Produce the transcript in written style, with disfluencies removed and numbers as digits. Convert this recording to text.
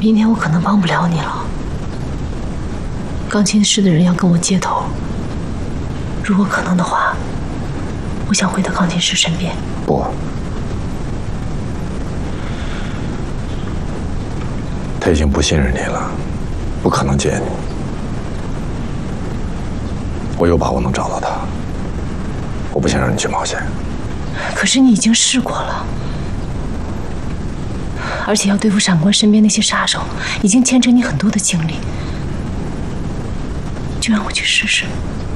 明天我可能帮不了你了。钢琴室的人要跟我接头，如果可能的话，我想回到钢琴师身边。 不，他已经不信任你了，不可能接你。我有把握能找到他，我不想让你去冒险。 可是你已经试过了，而且要对付闪官身边那些杀手，已经牵扯你很多的精力，就让我去试试。